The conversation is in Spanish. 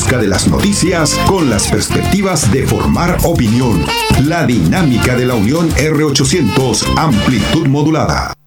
busca de las noticias con las perspectivas de formar opinión. La dinámica de la Unión R800, amplitud modulada.